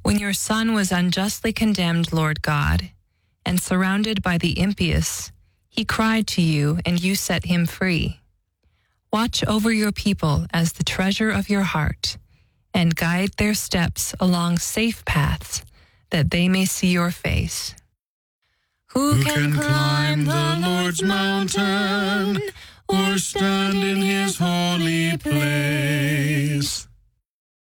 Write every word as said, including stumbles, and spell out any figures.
When your son was unjustly condemned, Lord God, and surrounded by the impious, he cried to you, and you set him free. Watch over your people as the treasure of your heart, and guide their steps along safe paths, that they may see your face. Who, Who can climb the Lord's mountain, or stand in his holy place?